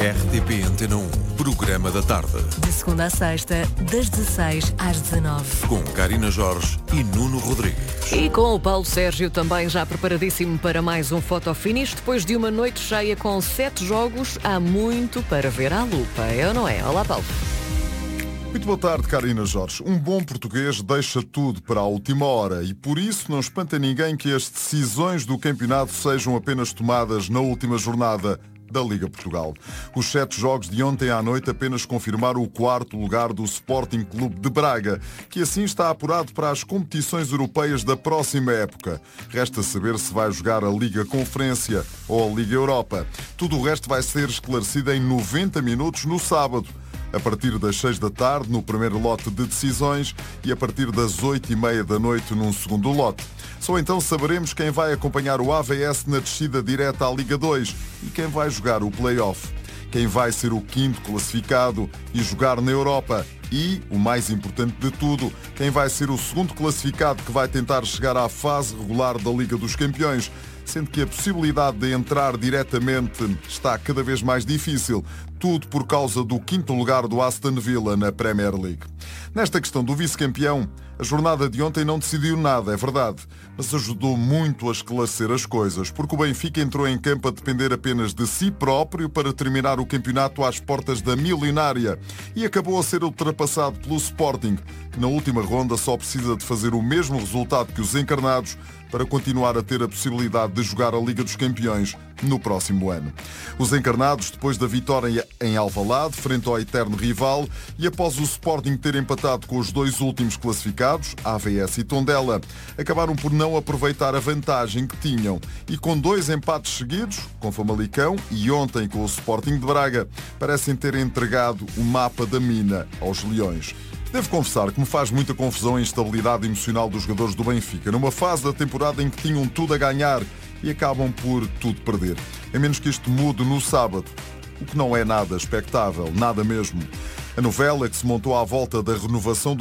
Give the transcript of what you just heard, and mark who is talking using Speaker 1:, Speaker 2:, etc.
Speaker 1: RTP Antena 1, programa da tarde.
Speaker 2: De segunda a sexta, das 16 às 19.
Speaker 1: Com Karina Jorge e Nuno Rodrigues.
Speaker 3: E com o Paulo Sérgio também já preparadíssimo para mais um fotofinish. Depois de uma noite cheia com 7 jogos, há muito para ver à lupa, é ou não é? Olá, Paulo.
Speaker 4: Muito boa tarde, Karina Jorge. Um bom português deixa tudo para a última hora e por isso não espanta ninguém que as decisões do campeonato sejam apenas tomadas na última jornada da Liga Portugal. Os 7 jogos de ontem à noite apenas confirmaram o 4º lugar do Sporting Clube de Braga, que assim está apurado para as competições europeias da próxima época. Resta saber se vai jogar a Liga Conferência ou a Liga Europa. Tudo o resto vai ser esclarecido em 90 minutos no sábado, a partir das 6 da tarde no primeiro lote de decisões e a partir das 8h30 da noite num segundo lote. Só então saberemos quem vai acompanhar o AVS na descida direta à Liga 2 e quem vai jogar o play-off. Quem vai ser o 5º classificado e jogar na Europa. E, o mais importante de tudo, quem vai ser o 2º classificado que vai tentar chegar à fase regular da Liga dos Campeões, sendo que a possibilidade de entrar diretamente está cada vez mais difícil, tudo por causa do 5º lugar do Aston Villa na Premier League. Nesta questão do vice-campeão, a jornada de ontem não decidiu nada, é verdade, mas ajudou muito a esclarecer as coisas, porque o Benfica entrou em campo a depender apenas de si próprio para terminar o campeonato às portas da milionária e acabou a ser ultrapassado pelo Sporting, que na última ronda só precisa de fazer o mesmo resultado que os encarnados para continuar a ter a possibilidade de jogar a Liga dos Campeões no próximo ano. Os encarnados, depois da vitória em Alvalade, frente ao eterno rival, e após o Sporting ter empatado com os 2 últimos classificados, AVS e Tondela, acabaram por não aproveitar a vantagem que tinham e com 2 empates seguidos, com Famalicão e ontem com o Sporting de Braga, parecem ter entregado o mapa da mina aos Leões. Devo confessar que me faz muita confusão a instabilidade emocional dos jogadores do Benfica, numa fase da temporada em que tinham tudo a ganhar e acabam por tudo perder. A menos que isto mude no sábado, o que não é nada expectável, nada mesmo. A novela que se montou à volta da renovação do